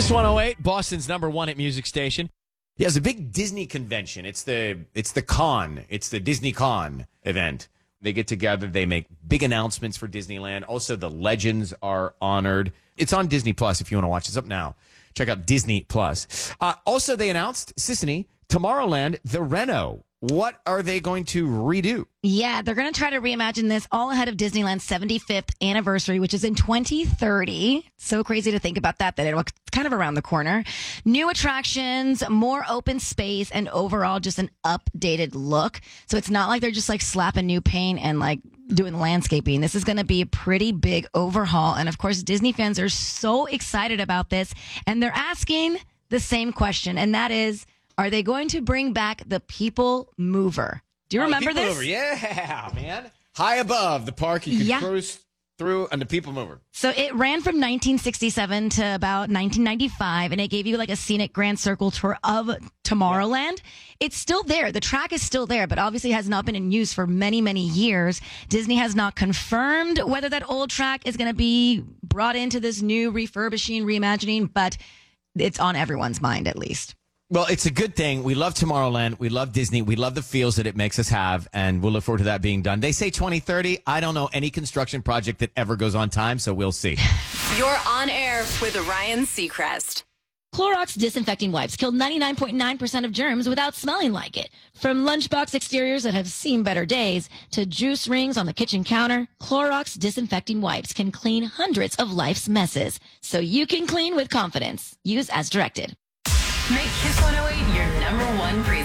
Kiss 108, Boston's #1 hit music station. Yeah, it's a big Disney convention. It's the con. It's the Disney Con event. They get together. They make big announcements for Disneyland. Also, the legends are honored. It's on Disney Plus if you want to watch. It's up now. Check out Disney Plus. Also, they announced, Sissany, Tomorrowland, the Reno. What are they going to redo? Yeah, they're going to try to reimagine this all ahead of Disneyland's 75th anniversary, which is in 2030. So crazy to think about that it's kind of around the corner. New attractions, more open space, and overall just an updated look. So it's not like they're just like slapping new paint and like doing landscaping. This is going to be a pretty big overhaul. And of course, Disney fans are so excited about this. And they're asking the same question, and that is, are they going to bring back the People Mover? Do you remember this? Mover. Yeah, man. High above the park, you could cruise through on the People Mover. So it ran from 1967 to about 1995, and it gave you like a scenic grand circle tour of Tomorrowland. It's still there. The track is still there, but obviously has not been in use for many, many years. Disney has not confirmed whether that old track is going to be brought into this new refurbishing, reimagining, but it's on everyone's mind at least. Well, it's a good thing. We love Tomorrowland. We love Disney. We love the feels that it makes us have, and we'll look forward to that being done. They say 2030. I don't know any construction project that ever goes on time, so we'll see. You're on air with Ryan Seacrest. Clorox disinfecting wipes kill 99.9% of germs without smelling like it. From lunchbox exteriors that have seen better days to juice rings on the kitchen counter, Clorox disinfecting wipes can clean hundreds of life's messes. So you can clean with confidence. Use as directed. Make Kiss 108 your #1 presentation.